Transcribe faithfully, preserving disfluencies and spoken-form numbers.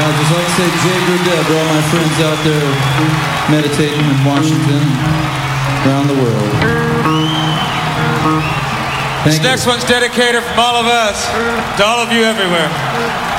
I'd just like to say Jay Gurdell to all my friends out there meditating in Washington, around the world. Thank this you. next one's dedicated from all of us to all of you everywhere.